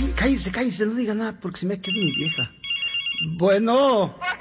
cállese, no diga nada porque se me queda mi vieja. Bueno.